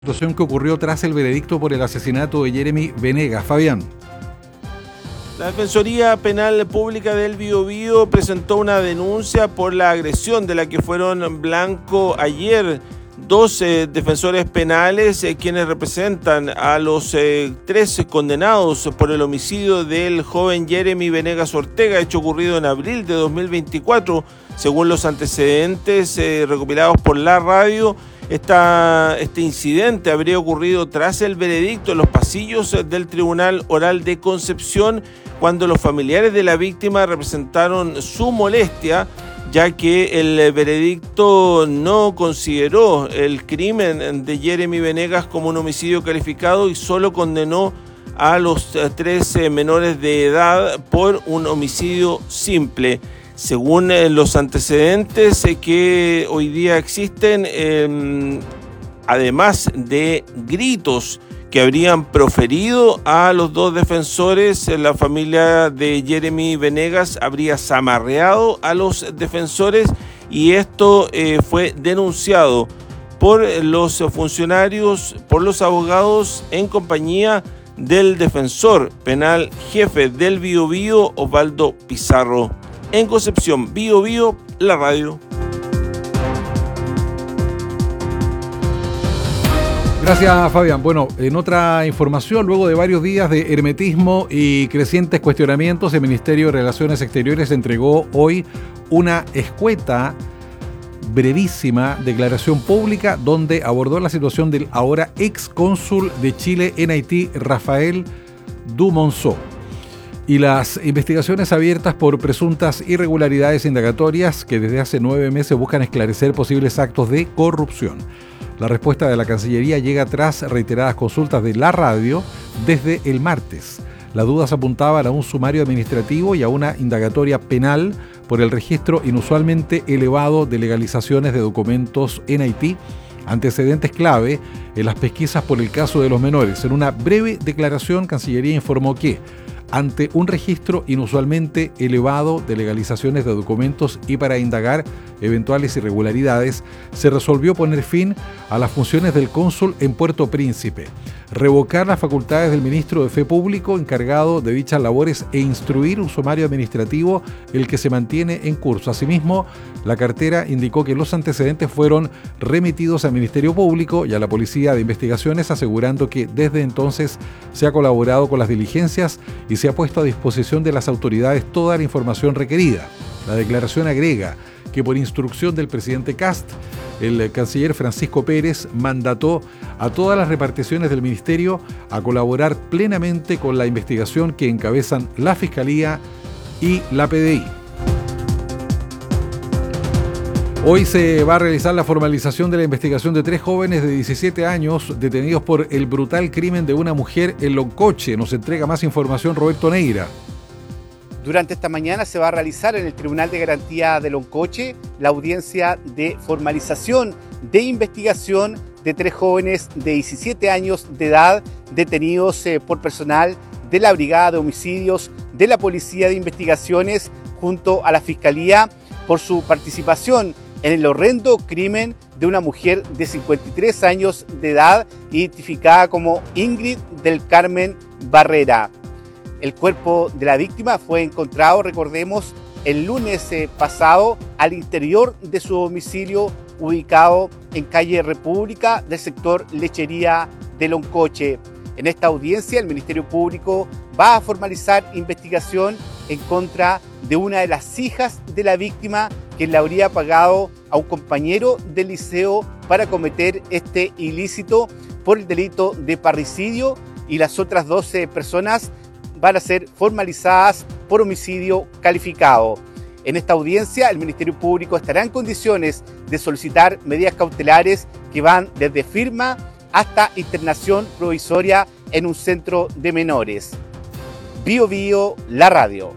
Situación que ocurrió tras el veredicto por el asesinato de Jeremy Venegas. Fabián. La Defensoría Penal Pública del Biobío presentó una denuncia por la agresión de la que fueron blanco ayer dos defensores penales quienes representan a los 3 condenados por el homicidio del joven Jeremy Venegas Ortega, hecho ocurrido en abril de 2024. Según los antecedentes recopilados por la radio, este incidente habría ocurrido tras el veredicto en los pasillos del Tribunal Oral de Concepción, cuando los familiares de la víctima representaron su molestia, ya que el veredicto no consideró el crimen de Jeremy Venegas como un homicidio calificado y solo condenó a los 3 menores de edad por un homicidio simple. Según los antecedentes que hoy día existen, además de gritos que habrían proferido a los 2 defensores, la familia de Jeremy Venegas habría zamarreado a los defensores y esto fue denunciado por los funcionarios, por los abogados en compañía del defensor penal jefe del Biobío, Osvaldo Pizarro. En Concepción, Biobío, la radio. Gracias, Fabián. Bueno, en otra información, luego de varios días de hermetismo y crecientes cuestionamientos, el Ministerio de Relaciones Exteriores entregó hoy una escueta, brevísima declaración pública donde abordó la situación del ahora ex cónsul de Chile en Haití, Rafael Dumonceau, y las investigaciones abiertas por presuntas irregularidades indagatorias que desde hace 9 meses buscan esclarecer posibles actos de corrupción. La respuesta de la Cancillería llega tras reiteradas consultas de la radio desde el martes. Las dudas apuntaban a un sumario administrativo y a una indagatoria penal por el registro inusualmente elevado de legalizaciones de documentos en Haití, antecedentes clave en las pesquisas por el caso de los menores. En una breve declaración, Cancillería informó que ante un registro inusualmente elevado de legalizaciones de documentos y para indagar eventuales irregularidades, se resolvió poner fin a las funciones del cónsul en Puerto Príncipe, revocar las facultades del ministro de Fe Público encargado de dichas labores e instruir un sumario administrativo, el que se mantiene en curso. Asimismo, la cartera indicó que los antecedentes fueron remitidos al Ministerio Público y a la Policía de Investigaciones, asegurando que desde entonces se ha colaborado con las diligencias y se ha puesto a disposición de las autoridades toda la información requerida. La declaración agrega que por instrucción del presidente Kast, el canciller Francisco Pérez mandató a todas las reparticiones del ministerio a colaborar plenamente con la investigación que encabezan la Fiscalía y la PDI. Hoy se va a realizar la formalización de la investigación de 3 jóvenes de 17 años detenidos por el brutal crimen de una mujer en Loncoche. Nos entrega más información Roberto Neira. Durante esta mañana se va a realizar en el Tribunal de Garantía de Loncoche la audiencia de formalización de investigación de 3 jóvenes de 17 años de edad detenidos por personal de la Brigada de Homicidios de la Policía de Investigaciones junto a la Fiscalía por su participación en el horrendo crimen de una mujer de 53 años de edad identificada como Ingrid del Carmen Barrera. El cuerpo de la víctima fue encontrado, recordemos, el lunes pasado al interior de su domicilio ubicado en calle República del sector Lechería de Loncoche. En esta audiencia el Ministerio Público va a formalizar investigación en contra de una de las hijas de la víctima, que le habría pagado a un compañero del liceo para cometer este ilícito por el delito de parricidio, y las otras 12 personas van a ser formalizadas por homicidio calificado. En esta audiencia, el Ministerio Público estará en condiciones de solicitar medidas cautelares que van desde firma hasta internación provisoria en un centro de menores. Biobío, la radio.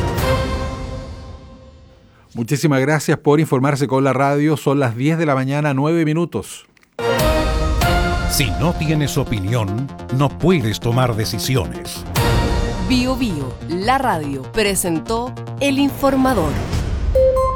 Muchísimas gracias por informarse con la radio. Son las 10 de la mañana, 9 minutos. Si no tienes opinión, no puedes tomar decisiones. Biobío, la radio, presentó El Informador.